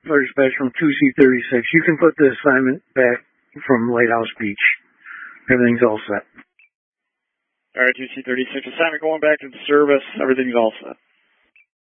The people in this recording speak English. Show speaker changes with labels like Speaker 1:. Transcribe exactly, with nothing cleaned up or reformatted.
Speaker 1: Fire dispatch from two C thirty-six. You can put the assignment back from Lighthouse Beach. Everything's all set.
Speaker 2: All right, two C thirty-six. Assignment going back into service. Everything's all set.